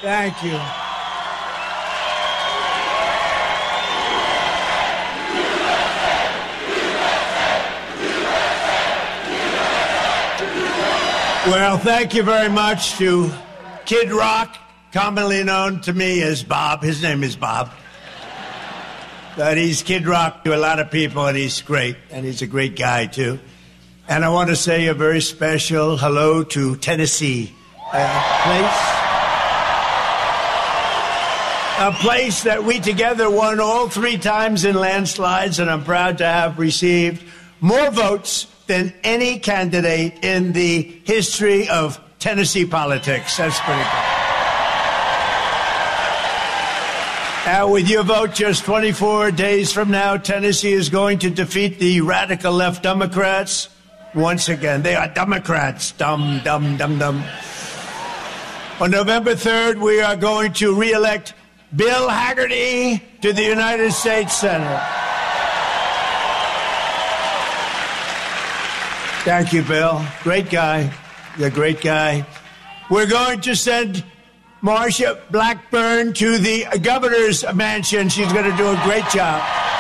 Thank you. Well, thank you very much to Kid Rock, commonly known to me as Bob. His name is Bob. But he's Kid Rock to a lot of people, and he's great. And he's a great guy, too. And I want to say a very special hello to Tennessee, a place that we together won all 3 times in landslides, and I'm proud to have received more votes than any candidate in the history of Tennessee politics. That's pretty cool. With your vote just 24 days from now, Tennessee is going to defeat the radical left Democrats once again. They are Democrats. Dumb, dumb, dumb, dumb. On November 3rd, we are going to re-elect Bill Hagerty to the United States Senate. Thank you, Bill. Great guy. You're a great guy. We're going to send Marsha Blackburn to the governor's mansion. She's going to do a great job.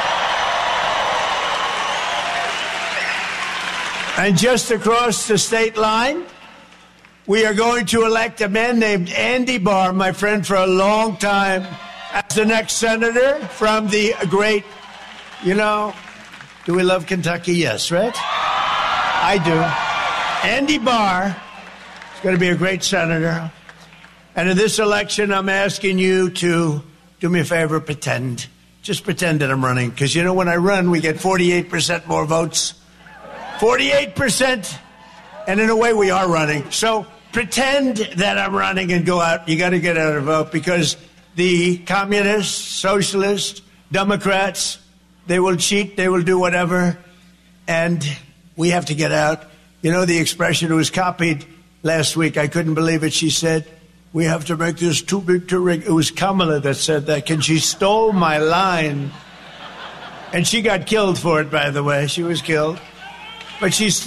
And just across the state line, we are going to elect a man named Andy Barr, my friend for a long time, as the next senator from the great, do we love Kentucky? Yes, right? I do. Andy Barr is going to be a great senator. And in this election, I'm asking you to do me a favor, pretend. Just pretend that I'm running. Because, when I run, we get 48% more votes. 48%. And in a way, we are running. So pretend that I'm running and go out. You got to get out and vote because the communists, socialists, Democrats, they will cheat. They will do whatever. And we have to get out. The expression was copied last week. I couldn't believe it. She said, we have to make this too big to rig. It was Kamala that said that. And she stole my line. And she got killed for it, by the way. She was killed. But she